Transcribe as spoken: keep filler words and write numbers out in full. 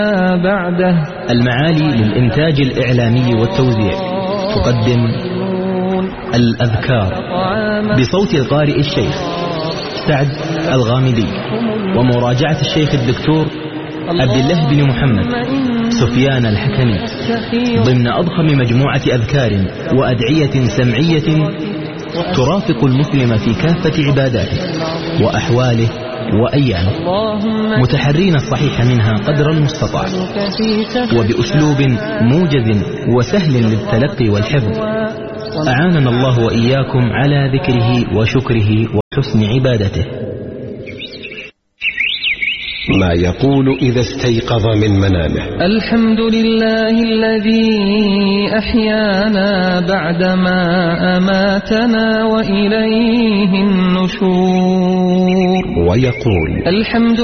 بعده. المعالي للإنتاج الإعلامي والتوزيع تقدم الأذكار بصوت القارئ الشيخ سعد الغامدي، ومراجعة الشيخ الدكتور عبد الله بن محمد سفيان الحكمي، ضمن أضخم مجموعة أذكار وأدعية سمعية ترافق المسلم في كافة عباداته وأحواله وأيامه، متحرين الصحيح منها قدر المستطاع، وبأسلوب موجز وسهل للتلقي والحفظ. أعاننا الله وإياكم على ذكره وشكره وحسن عبادته. ما يقول إذا استيقظ من منامه: الحمد لله الذي أحيانا بعدما أماتنا وإليه النشور. ويقول: الحمد